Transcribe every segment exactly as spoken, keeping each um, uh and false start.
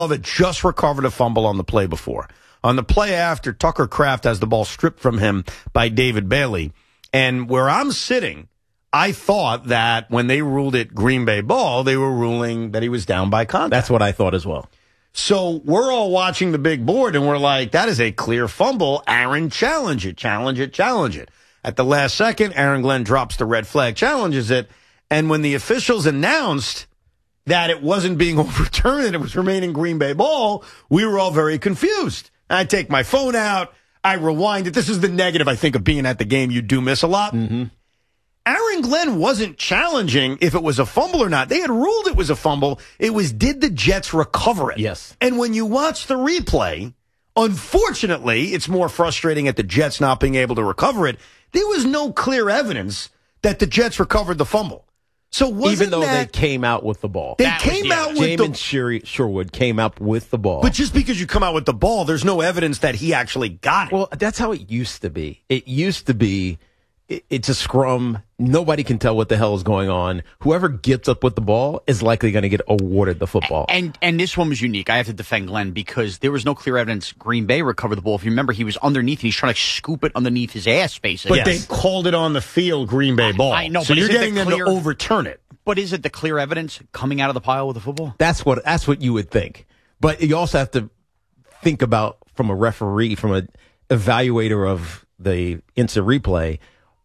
had just recovered a fumble on the play before. On the play after, Tucker Kraft has the ball stripped from him by David Bailey. And where I'm sitting, I thought that when they ruled it Green Bay ball, they were ruling that he was down by contact. That's what I thought as well. So we're all watching the big board, and we're like, that is a clear fumble. Aaron, challenge it, challenge it, challenge it. At the last second, Aaron Glenn drops the red flag, challenges it. And when the officials announced that it wasn't being overturned and it was remaining Green Bay ball, we were all very confused. I take my phone out. I rewind it. This is the negative, I think, of being at the game. You do miss a lot. Mm-hmm. Aaron Glenn wasn't challenging if it was a fumble or not. They had ruled it was a fumble. It was, did the Jets recover it? Yes. And when you watch the replay, unfortunately, it's more frustrating at the Jets not being able to recover it. There was no clear evidence that the Jets recovered the fumble. So wasn't Even though that, they came out with the ball. They That came was, yeah, out with Jamin the Sher- Sherwood came up with the ball. But just because you come out with the ball, there's no evidence that he actually got it. Well, that's how it used to be. It used to be, it, it's a scrum. Nobody can tell what the hell is going on. Whoever gets up with the ball is likely going to get awarded the football. And and this one was unique. I have to defend Glenn because there was no clear evidence Green Bay recovered the ball. If you remember, he was underneath and he's trying to scoop it underneath his ass, basically. But Yes. they called it on the field Green Bay ball. I know, so but you're is it the getting them clear- to overturn it. But is it the clear evidence coming out of the pile with the football? That's what that's what you would think. But you also have to think about from a referee, from an evaluator of the instant replay,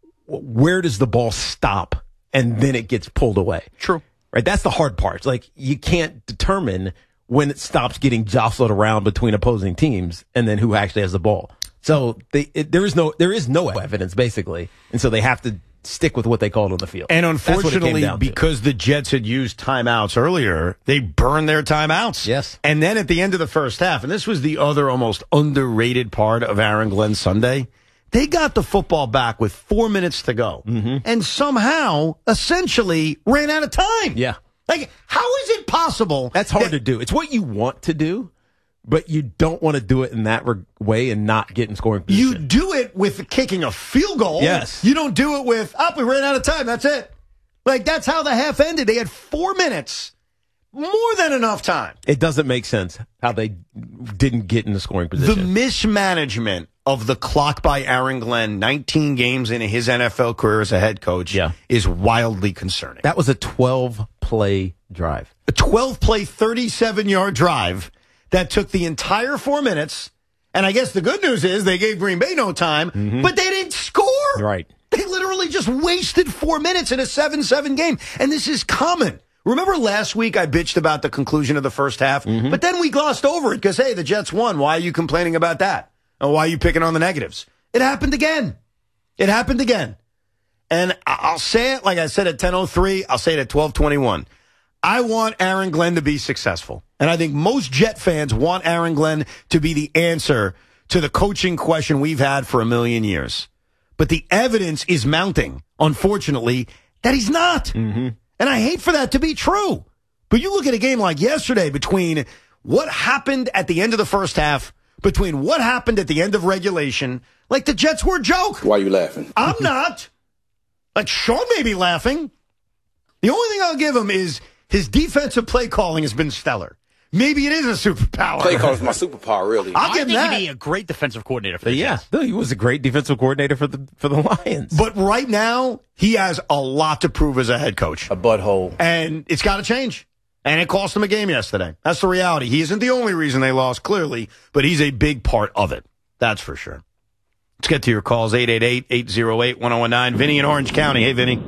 where does the ball stop and then it gets pulled away? True. Right? That's the hard part. Like you can't determine when it stops getting jostled around between opposing teams and then who actually has the ball. So they, it, there is no there is no evidence basically, and so they have to stick with what they called on the field. And That's what it came unfortunately, down to. because the Jets had used timeouts earlier, they burned their timeouts. Yes. And then at the end of the first half, and this was the other almost underrated part of Aaron Glenn's Sunday, they got the football back with four minutes to go. Mm-hmm. And somehow, essentially, ran out of time. Yeah. Like, how is it possible? That's hard that- to do. It's what you want to do, but you don't want to do it in that re- way and not get in scoring position. You do it with kicking a field goal. Yes. You don't do it with, oh, we ran out of time. That's it. Like, that's how the half ended. They had four minutes. More than enough time. It doesn't make sense how they didn't get in the scoring The position. mismanagement of the clock by Aaron Glenn, nineteen games into his N F L career as a head coach, Yeah. is wildly concerning. That was a twelve-play drive. A twelve-play, thirty-seven-yard drive that took the entire four minutes, and I guess the good news is they gave Green Bay no time, Mm-hmm. but they didn't score. Right. They literally just wasted four minutes in a seven seven game, and this is common. Remember last week I bitched about the conclusion of the first half, Mm-hmm. but then we glossed over it because, hey, the Jets won. Why are you complaining about that? And why are you picking on the negatives? It happened again. It happened again. And I- I'll say it like I said at ten oh three. I'll say it at twelve twenty-one. I want Aaron Glenn to be successful. And I think most Jet fans want Aaron Glenn to be the answer to the coaching question we've had for a million years. But the evidence is mounting, unfortunately, that he's not. Mm-hmm. And I hate for that to be true. But you look at a game like yesterday between what happened at the end of the first half, between what happened at the end of regulation, like the Jets were a joke. Why are you laughing? I'm not. Like Sean may be laughing. The only thing I'll give him is his defensive play calling has been stellar. Maybe it is a superpower. Play call is my superpower, really. I'll I give him think that. he'd be a great defensive coordinator for the Yeah, Jets. no, he was a great defensive coordinator for the for the Lions. But right now, he has a lot to prove as a head coach. A butthole. And it's got to change. And it cost him a game yesterday. That's the reality. He isn't the only reason they lost, clearly, but he's a big part of it. That's for sure. Let's get to your calls, eight eight eight, eight oh eight, one oh one nine. Vinny in Orange County. Hey, Vinny.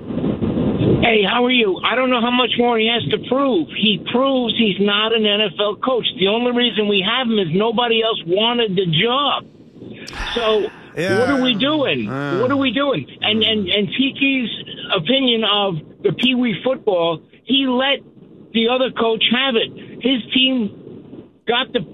Hey, how are you? I don't know how much more he has to prove. He proves he's not an N F L coach. The only reason we have him is nobody else wanted the job. So Yeah. what are we doing? Uh. What are we doing? And and and Tiki's opinion of the Pee Wee football, he let the other coach have it. His team got the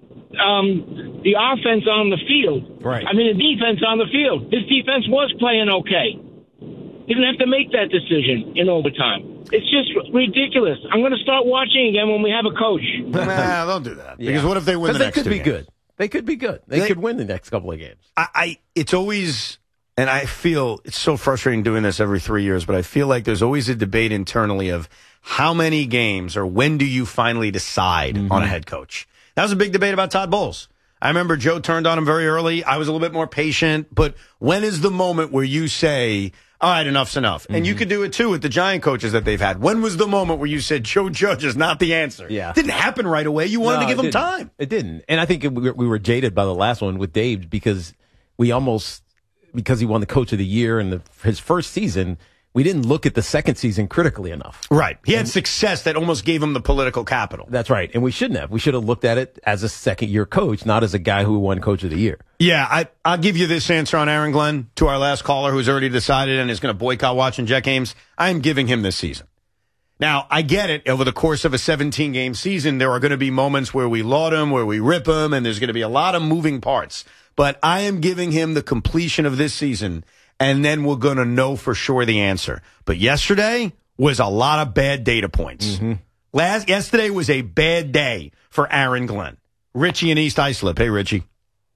um, the offense on the field. Right. I mean, the defense on the field. His defense was playing okay. He didn't have to make that decision in overtime. It's just ridiculous. I'm going to start watching again when we have a coach. Nah, don't do that. Yeah. Because what if they win the they next could two be games? good. They could be good. They, They- could win the next couple of games. I, I it's always, and I feel it's so frustrating doing this every three years, but I feel like there's always a debate internally of how many games or when do you finally decide mm-hmm. on a head coach? That was a big debate about Todd Bowles. I remember Joe turned on him very early. I was a little bit more patient. But when is the moment where you say, all right, enough's enough? Mm-hmm. And you could do it, too, with the Giant coaches that they've had. When was the moment where you said Joe Judge is not the answer? Yeah. It didn't happen right away. You wanted no, to give him didn't. time. It didn't. And I think it, we, were, we were jaded by the last one with Dave because we almost, because he won the Coach of the Year in the, his first season, we didn't look at the second season critically enough. Right. He had and, success that almost gave him the political capital. That's right. And we shouldn't have. We should have looked at it as a second-year coach, not as a guy who won Coach of the Year. Yeah, I, I'll give you this answer on Aaron Glenn to our last caller who's already decided and is going to boycott watching Jet games. I'm giving him this season. Now, I get it. Over the course of a seventeen-game season, there are going to be moments where we laud him, where we rip him, and there's going to be a lot of moving parts. But I am giving him the completion of this season, and then we're going to know for sure the answer. But yesterday was a lot of bad data points. Mm-hmm. Last Yesterday was a bad day for Aaron Glenn. Richie in East Islip. Hey, Richie.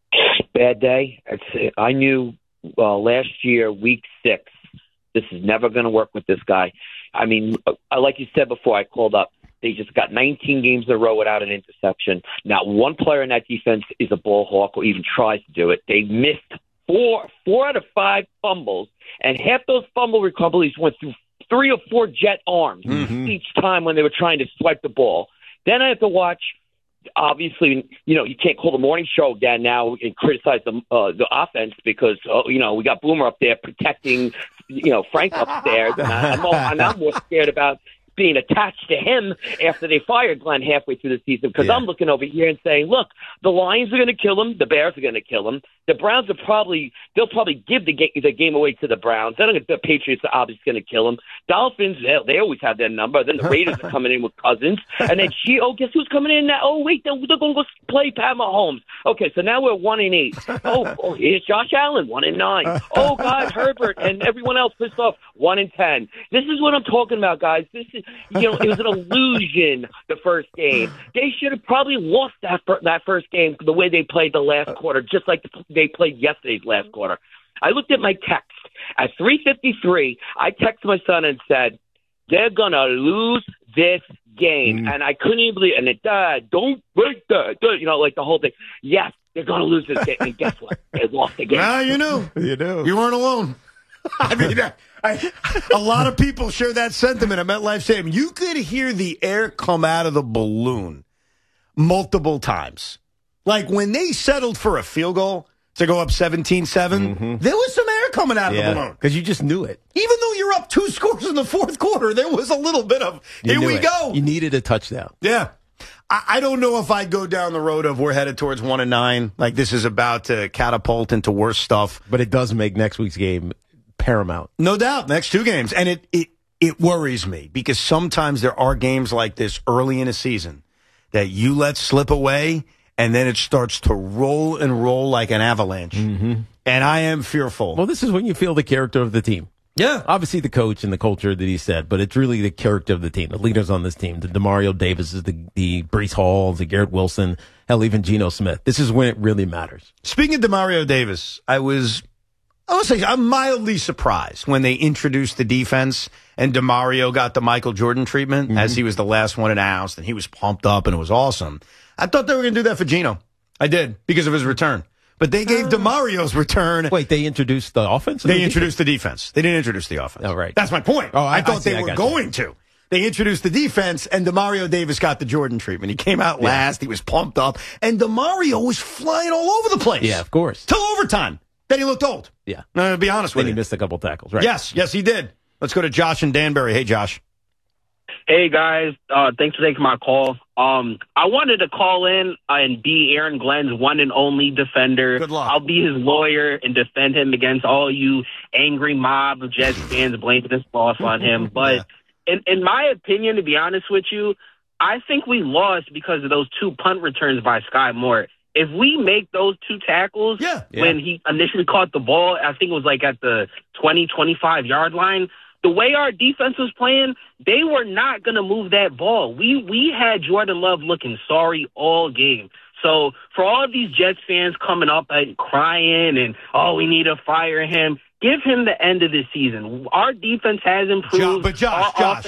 Bad day. I knew uh, last year, week six, this is never going to work with this guy. I mean, like you said before, I called up. They just got nineteen games in a row without an interception. Not one player in that defense is a ball hawk or even tries to do it. They missed Four, four out of five fumbles, and half those fumble recoveries went through three or four Jet arms mm-hmm. each time when they were trying to swipe the ball. Then I have to watch. Obviously, you know, you can't call the morning show again now and criticize the uh, the offense because uh, you know we got Boomer up there protecting, you know, Frank upstairs, and I'm, more, and I'm more scared about being attached to him after they fired Glenn halfway through the season because yeah. I'm looking over here and saying, look, the Lions are going to kill him. The Bears are going to kill him. The Browns are probably, they'll probably give the, ga- the game away to the Browns. Then the Patriots are obviously going to kill him. Dolphins, they, they always have their number. Then the Raiders are coming in with Cousins. And then she, oh, guess who's coming in now? Oh, wait, they're, they're going to go play Pat Mahomes. Okay, so now we're one and eight. Oh, oh, here's Josh Allen, one and nine. Oh, God, Herbert and everyone else pissed off, one and ten. This is what I'm talking about, guys. This is, you know, it was an illusion, the first game. They should have probably lost that that first game the way they played the last quarter, just like they played yesterday's last quarter. I looked at my text. At three fifty-three, I texted my son and said, they're going to lose this game. Mm. And I couldn't even believe it. And it, Dad, don't break that. You know, like the whole thing. Yes, they're going to lose this game. And guess what? They lost the game. Now you knew. You knew. You weren't alone. I mean, I, a lot of people share that sentiment at MetLife Stadium. You could hear the air come out of the balloon multiple times. Like when they settled for a field goal to go up seventeen seven, mm-hmm. there was some air coming out yeah, of the balloon. Because you just knew it. Even though you're up two scores in the fourth quarter, there was a little bit of, you here we it. go. You needed a touchdown. Yeah. I, I don't know if I'd go down the road of we're headed towards one and nine. Like this is about to catapult into worse stuff. But it does make next week's game paramount. No doubt. Next two games. And it, it, it worries me because sometimes there are games like this early in a season that you let slip away and then it starts to roll and roll like an avalanche. Mm-hmm. And I am fearful. Well, this is when you feel the character of the team. Yeah. Obviously the coach and the culture that he said, but it's really the character of the team, the leaders on this team, the DeMario Davises, the, the Breece Halls, the Garrett Wilson, hell, even Geno Smith. This is when it really matters. Speaking of DeMario Davis, I was... I would say I'm mildly surprised when they introduced the defense and DeMario got the Michael Jordan treatment mm-hmm. as he was the last one announced and he was pumped up and it was awesome. I thought they were going to do that for Geno. I did because of his return. But they gave DeMario's return. Wait, they introduced the offense? They the introduced the defense. They didn't introduce the offense. Oh, right. That's my point. Oh, I, I thought I see, they I were going you. to. They introduced the defense, and DeMario Davis got the Jordan treatment. He came out yeah. last. He was pumped up. And DeMario was flying all over the place. Yeah, of course. Till overtime. Then he looked old. Yeah. Uh, to be honest then with you. you. He missed a couple tackles, right? Yes, yes, he did. Let's go to Josh and Danbury. Hey, Josh. Hey, guys. Uh, thanks for taking my call. Um, I wanted to call in and be Aaron Glenn's one and only defender. Good luck. I'll be his lawyer and defend him against all you angry mob of Jets fans blaming this loss on him. But yeah. in, in my opinion, to be honest with you, I think we lost because of those two punt returns by Sky Moore. If we make those two tackles yeah, yeah. when he initially caught the ball, I think it was like at the twenty, twenty-five yard line, the way our defense was playing, they were not going to move that ball. We we had Jordan Love looking sorry all game. So for all of these Jets fans coming up and crying and, oh, we need to fire him, give him the end of the season. Our defense has improved. Jo- but Josh, our Josh, offense-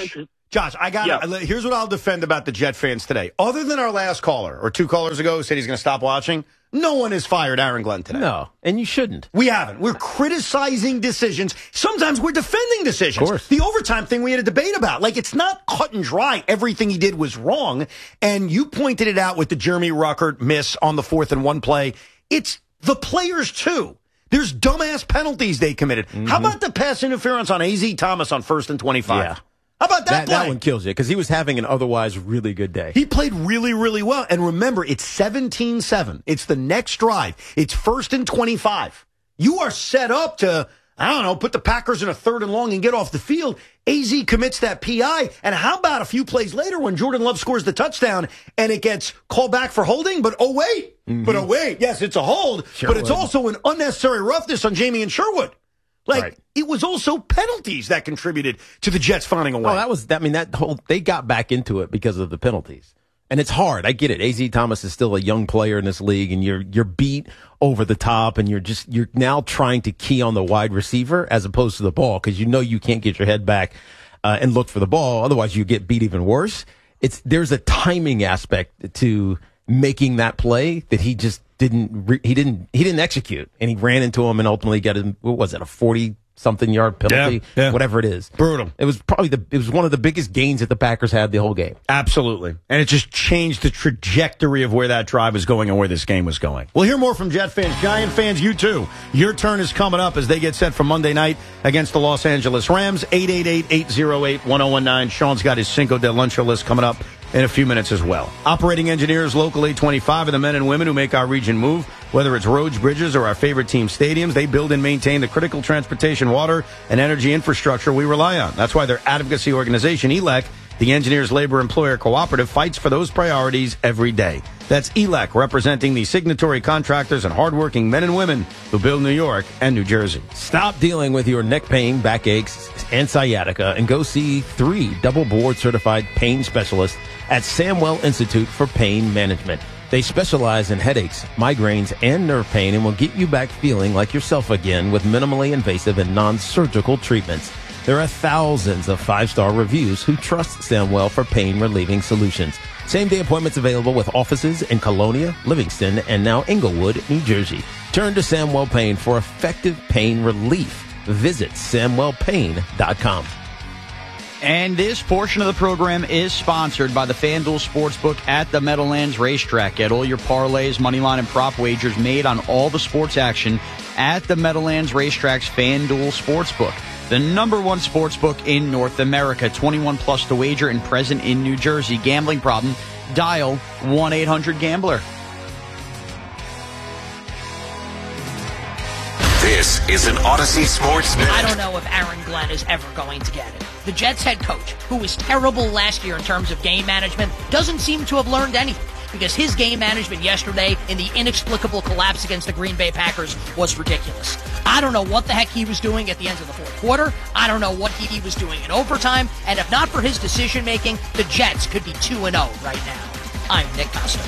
Josh, I got Yeah. Here's what I'll defend about the Jet fans today. Other than our last caller, or two callers ago, who said he's going to stop watching, no one has fired Aaron Glenn today. No, and you shouldn't. We haven't. We're criticizing decisions. Sometimes we're defending decisions. Of course. The overtime thing we had a debate about. Like, it's not cut and dry. Everything he did was wrong. And you pointed it out with the Jeremy Ruckert miss on the fourth and one play. It's the players, too. There's dumbass penalties they committed. Mm-hmm. How about the pass interference on A Z Thomas on first and twenty-five? Yeah. How about that, That, play? that one kills you because he was having an otherwise really good day. He played really, really well. And remember, it's seventeen seven. It's the next drive. It's first and twenty-five. You are set up to, I don't know, put the Packers in a third and long and get off the field. A Z commits that P I. And how about a few plays later when Jordan Love scores the touchdown and it gets called back for holding? But oh, wait. Mm-hmm. But oh, wait. Yes, it's a hold. Sherwood. But it's also an unnecessary roughness on Jamie and Sherwood. Like, right. It was also penalties that contributed to the Jets finding a way. Oh, that was, I mean, that whole, they got back into it because of the penalties. And it's hard. I get it. A Z Thomas is still a young player in this league, and you're, you're beat over the top, and you're just, you're now trying to key on the wide receiver as opposed to the ball, because you know you can't get your head back, uh, and look for the ball. Otherwise, you get beat even worse. It's, there's a timing aspect to making that play that he just didn't, re- he didn't, he didn't execute, and he ran into him and ultimately got him, what was it, a forty something yard penalty, yeah, yeah. whatever it is. Brutal. It was probably the, it was one of the biggest gains that the Packers had the whole game. Absolutely. And it just changed the trajectory of where that drive was going and where this game was going. We'll hear more from Jet fans, Giant fans, you too. Your turn is coming up as they get set for Monday night against the Los Angeles Rams. eight eight eight, eight oh eight, one oh one nine. Sean's got his Cinco de Luncho list coming up in a few minutes as well. Operating engineers local eight twenty-five are the men and women who make our region move. Whether it's roads, bridges, or our favorite team stadiums, they build and maintain the critical transportation, water, and energy infrastructure we rely on. That's why their advocacy organization, E L E C, the Engineers Labor Employer Cooperative, fights for those priorities every day. That's E L E C, representing the signatory contractors and hardworking men and women who build New York and New Jersey. Stop dealing with your neck pain, backaches, and sciatica and go see three double board certified pain specialists at Samwell Institute for Pain Management. They specialize in headaches, migraines, and nerve pain and will get you back feeling like yourself again with minimally invasive and non-surgical treatments. There are thousands of five-star reviews who trust Samwell for pain-relieving solutions. Same-day appointments available with offices in Colonia, Livingston, and now Inglewood, New Jersey. Turn to Samwell Pain for effective pain relief. Visit samwell pain dot com. And this portion of the program is sponsored by the FanDuel Sportsbook at the Meadowlands Racetrack. Get all your parlays, moneyline, and prop wagers made on all the sports action at the Meadowlands Racetrack's FanDuel Sportsbook, the number one sportsbook in North America. twenty-one plus to wager and present in New Jersey. Gambling problem? Dial one eight hundred gambler. This is an Odyssey Sports Minute. I don't know if Aaron Glenn is ever going to get it. The Jets head coach, who was terrible last year in terms of game management, doesn't seem to have learned anything, because his game management yesterday in the inexplicable collapse against the Green Bay Packers was ridiculous. I don't know what the heck he was doing at the end of the fourth quarter. I don't know what he was doing in overtime. And if not for his decision-making, the Jets could be two and oh right now. I'm Nick Costa.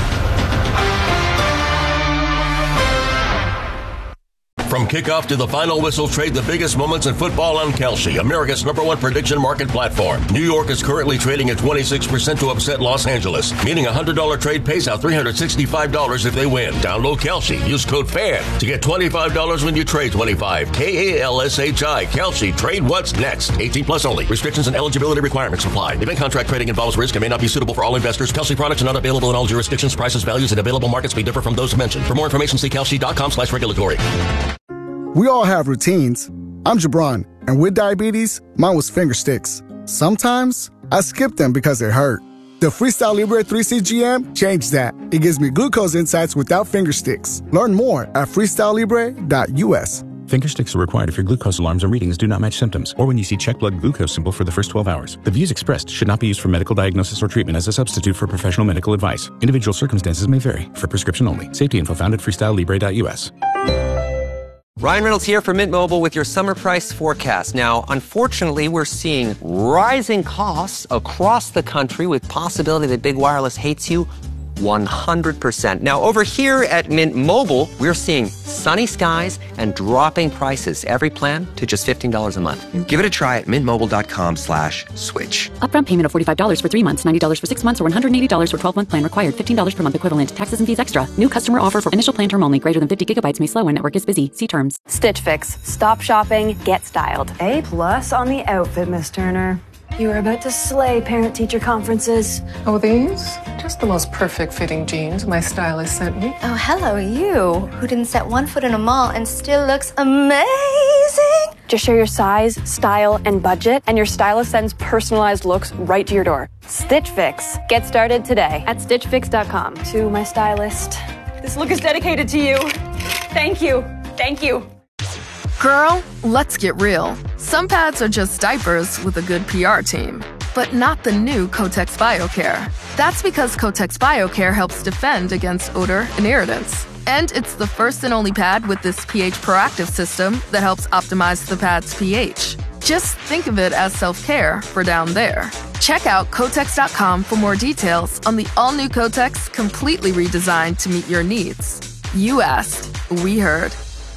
From kickoff to the final whistle, trade the biggest moments in football on Kalshi, America's number one prediction market platform. New York is currently trading at twenty-six percent to upset Los Angeles, meaning a one hundred dollars trade pays out three hundred sixty-five dollars if they win. Download Kalshi. Use code FAN to get twenty-five dollars when you trade twenty-five. K A L S H I. Kalshi. Trade what's next. eighteen plus only. Restrictions and eligibility requirements apply. Event contract trading involves risk and may not be suitable for all investors. Kalshi products are not available in all jurisdictions. Prices, values, and available markets may differ from those mentioned. For more information, see kalshi.com slash regulatory. We all have routines. I'm Jabron, and with diabetes, mine was finger sticks. Sometimes, I skip them because it hurt. The Freestyle Libre three C G M changed that. It gives me glucose insights without finger sticks. Learn more at freestyle libre dot U S. Finger sticks are required if your glucose alarms or readings do not match symptoms, or when you see check blood glucose symbol for the first twelve hours. The views expressed should not be used for medical diagnosis or treatment as a substitute for professional medical advice. Individual circumstances may vary. For prescription only. Safety info found at freestyle libre dot U S. Ryan Reynolds here from Mint Mobile with your summer price forecast. Now, unfortunately, we're seeing rising costs across the country with possibility that big wireless hates you one hundred percent. Now, over here at Mint Mobile, we're seeing sunny skies and dropping prices. Every plan to just fifteen dollars a month. Give it a try at mintmobile.com slash switch. Upfront payment of forty-five dollars for three months, ninety dollars for six months, or one hundred eighty dollars for twelve-month plan required. fifteen dollars per month equivalent. Taxes and fees extra. New customer offer for initial plan term only. Greater than fifty gigabytes may slow when network is busy. See terms. Stitch Fix. Stop shopping. Get styled. A plus on the outfit, Miss Turner. You are about to slay parent-teacher conferences. Oh, these? Just the most perfect fitting jeans my stylist sent me. Oh, hello, you, who didn't set one foot in a mall and still looks amazing. Just share your size, style, and budget, and your stylist sends personalized looks right to your door. Stitch Fix. Get started today at stitch fix dot com. To my stylist, this look is dedicated to you. Thank you. Thank you. Girl, let's get real. Some pads are just diapers with a good P R team, but not the new Kotex BioCare. That's because Kotex BioCare helps defend against odor and irritants. And it's the first and only pad with this pH proactive system that helps optimize the pad's pH. Just think of it as self-care for down there. Check out Kotex dot com for more details on the all-new Kotex, completely redesigned to meet your needs. You asked, we heard.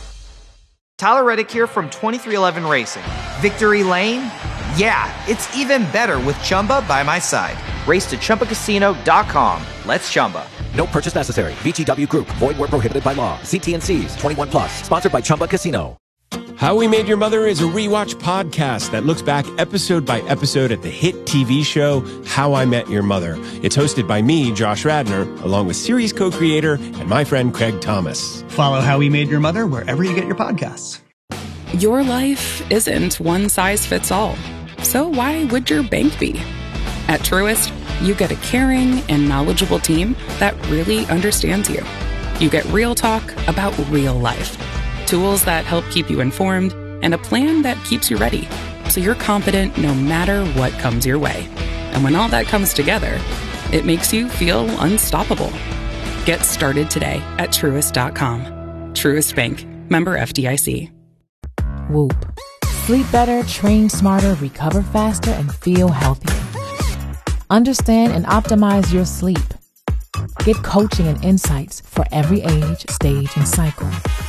Tyler Reddick here from twenty-three eleven Racing. Victory Lane? Yeah, it's even better with Chumba by my side. Race to Chumba Casino dot com. Let's Chumba. No purchase necessary. V G W Group. Void where prohibited by law. See T and C's. twenty-one plus. Sponsored by Chumba Casino. How We Made Your Mother is a rewatch podcast that looks back episode by episode at the hit T V show How I Met Your Mother. It's hosted by me, Josh Radnor, along with series co-creator and my friend Craig Thomas. Follow How We Made Your Mother wherever you get your podcasts. Your life isn't one size fits all. So why would your bank be? At Truist, you get a caring and knowledgeable team that really understands you. You get real talk about real life. Tools that help keep you informed, and a plan that keeps you ready, so you're confident no matter what comes your way. And when all that comes together, it makes you feel unstoppable. Get started today at Truist dot com. Truist Bank. Member F D I C. Whoop. Sleep better, train smarter, recover faster, and feel healthier. Understand and optimize your sleep. Get coaching and insights for every age, stage, and cycle.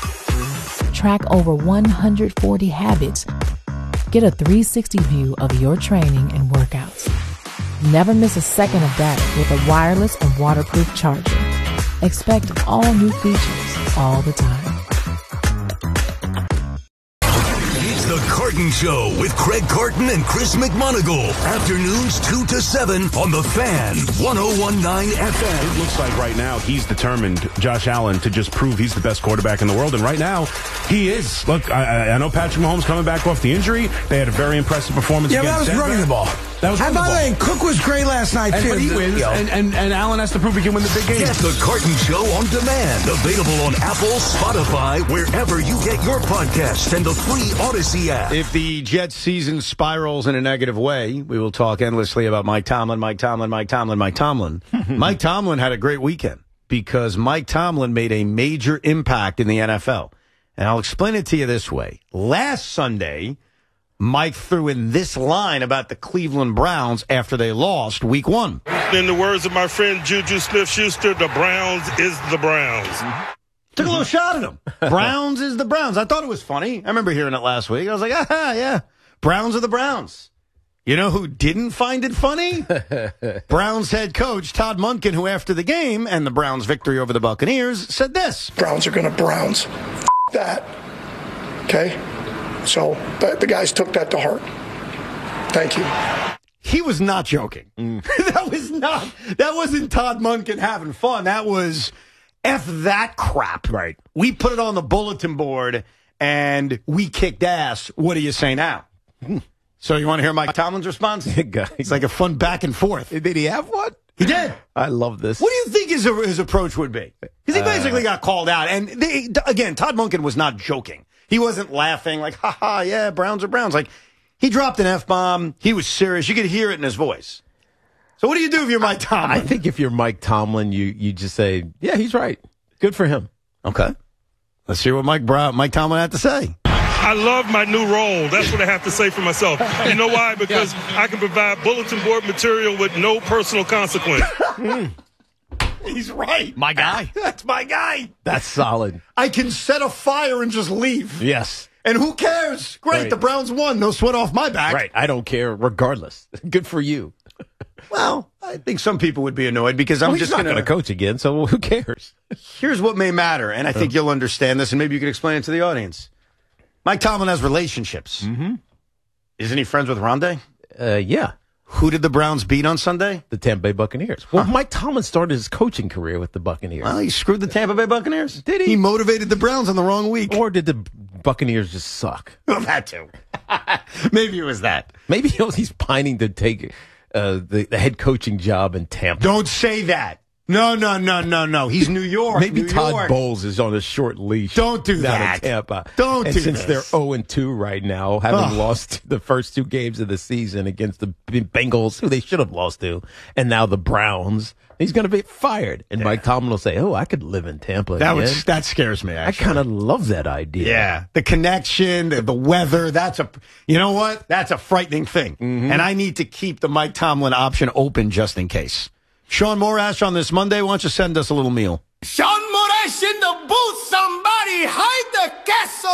Track over one hundred forty habits. Get a three sixty view of your training and workouts. Never miss a second of data with a wireless and waterproof charger. Expect all new features all the time. It's The Carton Show with Craig Carton and Chris McMonagle. Afternoons two to seven on The Fan, one oh one point nine F M. It looks like right now he's determined, Josh Allen, to just prove he's the best quarterback in the world. And right now, he is. Look, I, I know Patrick Mahomes coming back off the injury. They had a very impressive performance yeah, against that was Denver. running the ball. That was and by the way, Cook was great last night, and, too. But he wins, and, and, and Allen has to prove he can win the big game. Get The Carton Show on demand. Available on Apple, Spotify, wherever you get your podcasts, and the free Odyssey app. If the Jets season spirals in a negative way, we will talk endlessly about Mike Tomlin, Mike Tomlin, Mike Tomlin, Mike Tomlin. Mike Tomlin had a great weekend because Mike Tomlin made a major impact in the N F L. And I'll explain it to you this way. Last Sunday, Mike threw in this line about the Cleveland Browns after they lost week one. In the words of my friend Juju Smith-Schuster, the Browns is the Browns. Mm-hmm. Took a little shot at him. Browns is the Browns. I thought it was funny. I remember hearing it last week. I was like, ah, yeah, Browns are the Browns. You know who didn't find it funny? Browns head coach Todd Monken, who after the game and the Browns' victory over the Buccaneers said this. Browns are going to Browns. F*** that. Okay? So the, the guys took that to heart. Thank you. He was not joking. Mm. that was not, that wasn't Todd Monken having fun. That was F that crap. Right. We put it on the bulletin board and we kicked ass. What do you say now? So you want to hear Mike Tomlin's response? It's like a fun back and forth. Did he have one? He did. I love this. What do you think his, his approach would be? Because he basically uh, got called out. And they, again, Todd Monken was not joking. He wasn't laughing like, ha ha, yeah, Browns are Browns. Like, he dropped an F-bomb. He was serious. You could hear it in his voice. So what do you do if you're Mike Tomlin? I think if you're Mike Tomlin, you, you just say, yeah, he's right. Good for him. Okay. Let's hear what Mike Brown, Mike Tomlin had to say. I love my new role. That's what I have to say for myself. You know why? Because yeah. I can provide bulletin board material with no personal consequence. mm. He's right. My guy. That's my guy. That's solid. I can set a fire and just leave. Yes. And who cares? Great, Right. the Browns won. No sweat off my back. Right. I don't care regardless. Good for you. Well, I think some people would be annoyed because I'm well, he's just not going to coach again, so who cares? Here's what may matter, and I think you'll understand this, and maybe you can explain it to the audience. Mike Tomlin has relationships. Mm-hmm. Isn't he friends with Rondé? Uh, yeah. Who did the Browns beat on Sunday? The Tampa Bay Buccaneers. Well, huh. Mike Tomlin started his coaching career with the Buccaneers. Well, he screwed the Tampa Bay Buccaneers. Did he? He motivated the Browns on the wrong week. Or did the Buccaneers just suck? Well, that too. Maybe it was that. Maybe he's pining to take uh, the, the head coaching job in Tampa. Don't say that. No, no, no, no, no. He's New York. Maybe New Todd York. Bowles is on a short leash. Don't do down that. in Tampa. Don't and do since this. they're oh and two right now, having Ugh. lost the first two games of the season against the Bengals, who they should have lost to, and now the Browns, he's going to be fired. And yeah. Mike Tomlin will say, "Oh, I could live in Tampa." That again. was, that scares me. Actually. I kind of love that idea. Yeah, the connection, the, the weather. That's a, you know what? That's a frightening thing. Mm-hmm. And I need to keep the Mike Tomlin option open just in case. Sean Morash on this Monday. Why don't you send us a little meal? Sean Morash in the booth. Somebody hide the queso.